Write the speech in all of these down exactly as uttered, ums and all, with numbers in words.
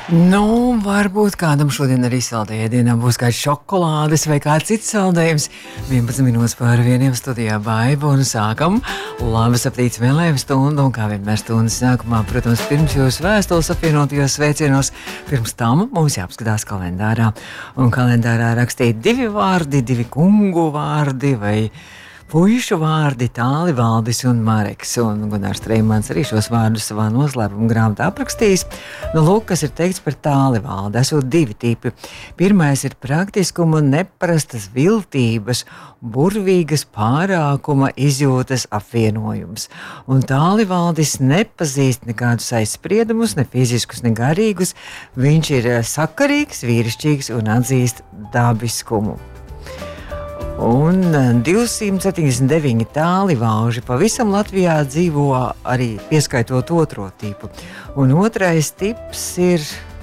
Nu, varbūt kādam šodien arī saldēdienam būs kāds šokolādes vai kāds cits saldējums. vienpadsmit minūtes pār vieniem studijā Baiba un sākam labas aptīts vēlējumu stundu. Un kā vienmēr stundas sākumā, protams, pirms jūsu vēstules apvienotajos sveicienos, pirms tam mums jāapskatās kalendārā. Un kalendārā rakstīt divi vārdi, divi kungu vārdi vai puišu vārdi Tāli, Valdis un Mareks. Un Gunārs Treimans arī šos vārdus savā noslēpuma grāmatā aprakstījis. Nu, lūk, kas ir teikts par Tāli Valdi. Esot divi tipi. Pirmais ir praktiskuma un neparastas viltības, burvīgas pārākuma izjūtas apvienojums. Un Tāli Valdis nepazīst nekādus aizspriedumus, ne fiziskus, ne garīgus. Viņš ir sakarīgs, vīrišķīgs un atzīst dabiskumu. Un divsimt septiņdesmit deviņi tāli vauži pavisam Latvijā dzīvo arī pieskaitot otro tipu. Un otrais tips ir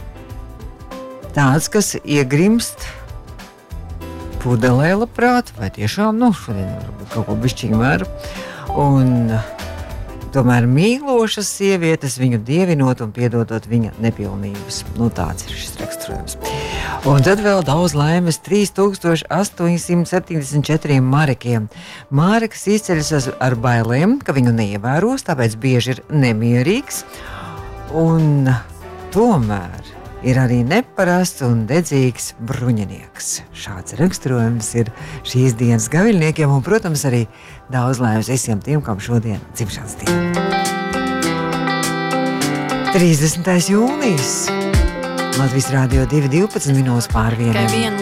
tāds, kas iegrimst pudelē labprāt, vai tiešām, nu, šodien varbūt kaut ko bišķīgi mēru. Un tomēr mīlošas sievietes viņu dievinot un piedodot viņa nepilnības. Nu, tāds ir šis raksturojums. Un tad vēl daudz laimes trīs tūkstoši astoņi simti septiņdesmit četriem Marekiem. Mareks izceļas ar bailēm, ka viņu neievēros, tāpēc bieži ir nemierīgs. Un tomēr ir arī neparasts un dedzīgs bruņinieks. Šāds raksturojums ir šīs dienas gaviļniekiem un, protams, arī daudz laimes visiem tiem, kam šodien dzimšanas diena. trīsdesmitais jūnijas. Latvijas Rādio divi divpadsmit minūtes pār vieniem.